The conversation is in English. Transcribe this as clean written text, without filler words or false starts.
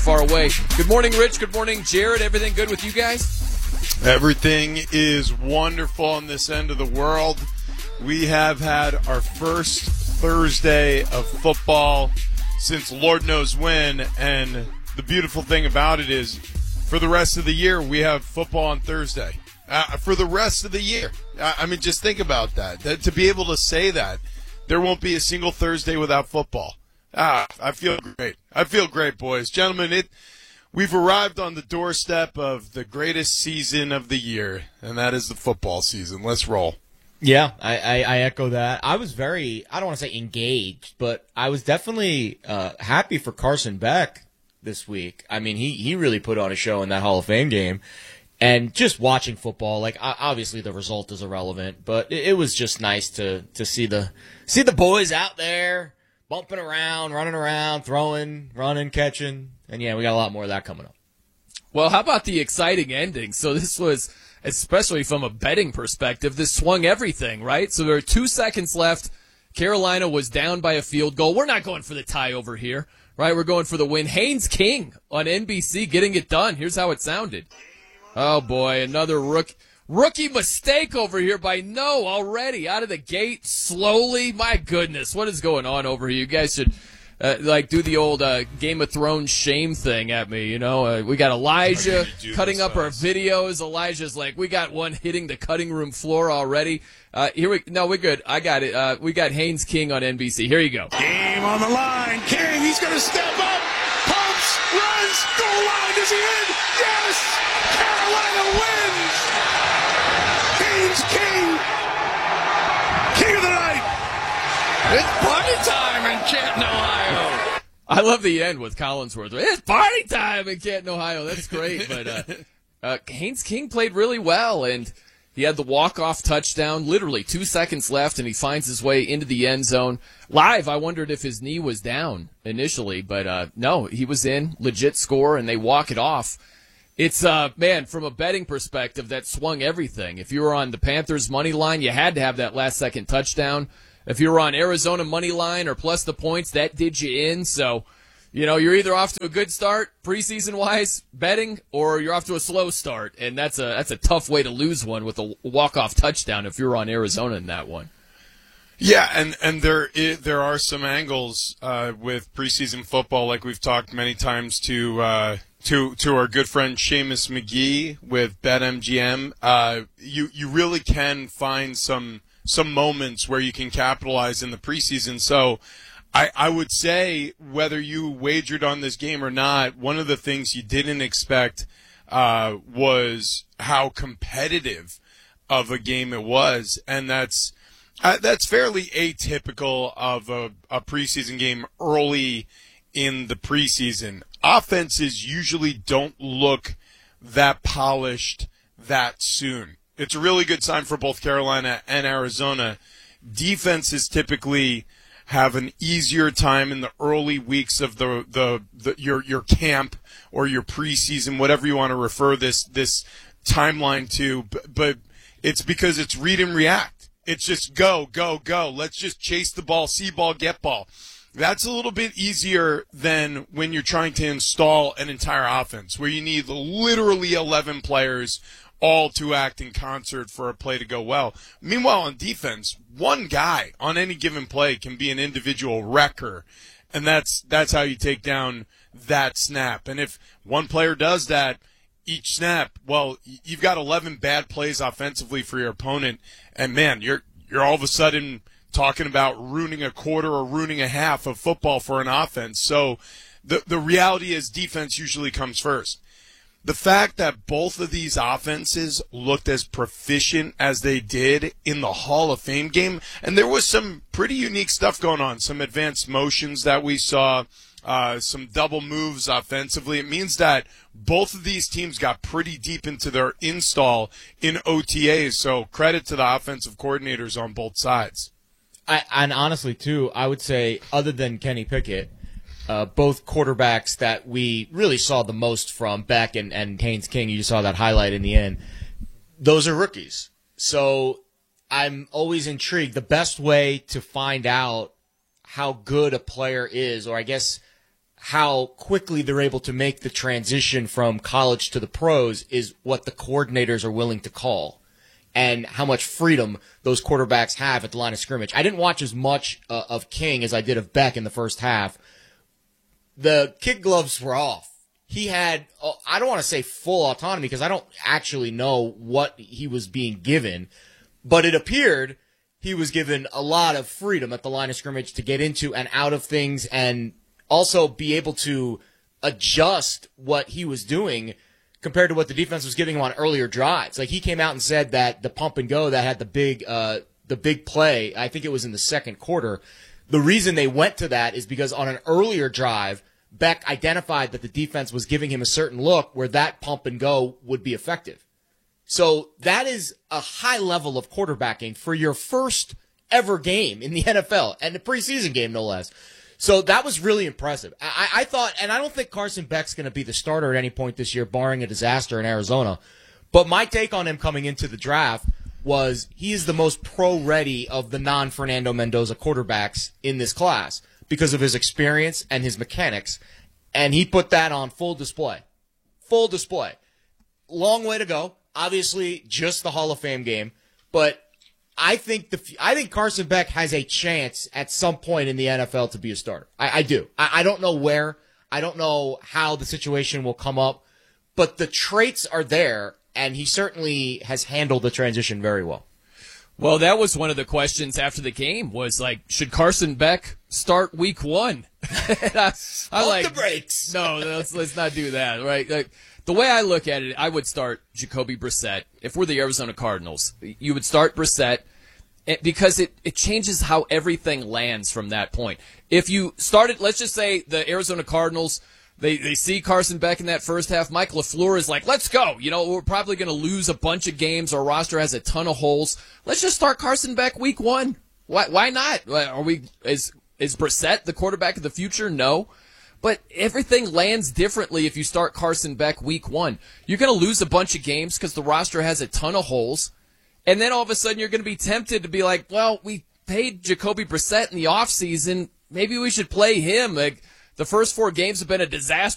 far away. Good morning, Rich. Good morning, Jared. Everything good with you guys? Everything is wonderful on this end of the world. We have had our first Thursday of football since Lord knows when, and the beautiful thing about it is for the rest of the year, we have football on Thursday. For the rest of the year. I mean, just think about that. To be able to say that, there won't be a single Thursday without football. I feel great. I feel great, boys. Gentlemen, we've arrived on the doorstep of the greatest season of the year, and that is the football season. Let's roll. Yeah, I echo that. I was very, I don't want to say engaged, but I was definitely happy for Carson Beck this week. I mean, he really put on a show in that Hall of Fame game. And just watching football, like obviously the result is irrelevant, but it was just nice to see the boys out there bumping around, running around, throwing, running, catching. And yeah, we got a lot more of that coming up. Well, how about the exciting ending? So this was, especially from a betting perspective, this swung everything, right? So there were 2 seconds left. Carolina was down by a field goal. We're not going for the tie over here, right? We're going for the win. Haynes King on NBC getting it done. Here's how it sounded. Oh, boy, another rookie mistake over here by No already out of the gate slowly. My goodness, what is going on over here? You guys should, do the old Game of Thrones shame thing at me, you know. We got Elijah cutting up our videos. Elijah's like, we got one hitting the cutting room floor already. We're good. I got it. We got Haynes King on NBC. Here you go. Game on the line. King, he's going to step up. Pumps, runs, goal line. Is he in? Yes! Carolina wins! Haynes King! King of the night! It's party time in Canton, Ohio! I love the end with Collinsworth. It's party time in Canton, Ohio. That's great. But Haynes King played really well, and he had the walk-off touchdown, literally 2 seconds left, and he finds his way into the end zone. Live, I wondered if his knee was down initially, but no, he was in, legit score, and they walk it off. It's, man, from a betting perspective, that swung everything. If you were on the Panthers' money line, you had to have that last-second touchdown. If you were on Arizona money line or plus the points, that did you in. So, you know, you're either off to a good start preseason-wise betting, or you're off to a slow start, and that's a tough way to lose one with a walk-off touchdown if you're on Arizona in that one. Yeah, and there are some angles with preseason football, like we've talked many times to our good friend Seamus McGee with BetMGM. You really can find some moments where you can capitalize in the preseason. So I would say, whether you wagered on this game or not, one of the things you didn't expect was how competitive of a game it was, and that's fairly atypical of a preseason game early in the preseason. Offenses usually don't look that polished that soon. It's a really good sign for both Carolina and Arizona. Defenses typically have an easier time in the early weeks of your camp or your preseason, whatever you want to refer this timeline to, but it's because it's read and react. It's just go, go, go. Let's just chase the ball, see ball, get ball. That's a little bit easier than when you're trying to install an entire offense, where you need literally 11 players all to act in concert for a play to go well. Meanwhile, on defense, one guy on any given play can be an individual wrecker, and that's how you take down that snap. And if one player does that each snap, well, you've got 11 bad plays offensively for your opponent, and man, you're all of a sudden talking about ruining a quarter or ruining a half of football for an offense. So the reality is defense usually comes first. The fact that both of these offenses looked as proficient as they did in the Hall of Fame game, and there was some pretty unique stuff going on, some advanced motions that we saw, some double moves offensively. It means that both of these teams got pretty deep into their install in OTAs, so credit to the offensive coordinators on both sides. And honestly, too, I would say, other than Kenny Pickett, both quarterbacks that we really saw the most from, Beck and Haynes King, you saw that highlight in the end, those are rookies. So I'm always intrigued. The best way to find out how good a player is, or I guess how quickly they're able to make the transition from college to the pros is what the coordinators are willing to call and how much freedom those quarterbacks have at the line of scrimmage. I didn't watch as much of King as I did of Beck in the first half. The kid gloves were off. He had, I don't want to say full autonomy because I don't actually know what he was being given, but it appeared he was given a lot of freedom at the line of scrimmage to get into and out of things and also be able to adjust what he was doing compared to what the defense was giving him on earlier drives. Like he came out and said that the pump and go that had the big play, I think it was in the second quarter, the reason they went to that is because on an earlier drive, Beck identified that the defense was giving him a certain look where that pump and go would be effective. So that is a high level of quarterbacking for your first ever game in the NFL and the preseason game, no less. So that was really impressive. I thought, and I don't think Carson Beck's going to be the starter at any point this year, barring a disaster in Arizona. But my take on him coming into the draft was he is the most pro-ready of the non-Fernando Mendoza quarterbacks in this class because of his experience and his mechanics. And he put that on full display. Full display. Long way to go. Obviously, just the Hall of Fame game. But I think Carson Beck has a chance at some point in the NFL to be a starter. I do. I don't know where. I don't know how the situation will come up. But the traits are there, and he certainly has handled the transition very well. Well, that was one of the questions after the game was like, should Carson Beck start week 1? I like, the brakes. No, let's not do that, right? Like, the way I look at it, I would start Jacoby Brissett. If we're the Arizona Cardinals, you would start Brissett because it changes how everything lands from that point. If you started, let's just say the Arizona Cardinals, they see Carson Beck in that first half. Mike LaFleur is like, let's go. You know, we're probably going to lose a bunch of games. Our roster has a ton of holes. Let's just start Carson Beck week 1. Why not? Is Brissett the quarterback of the future? No. But everything lands differently if you start Carson Beck week 1. You're going to lose a bunch of games because the roster has a ton of holes. And then all of a sudden you're going to be tempted to be like, well, we paid Jacoby Brissett in the offseason. Maybe we should play him. Like, the first 4 games have been a disaster.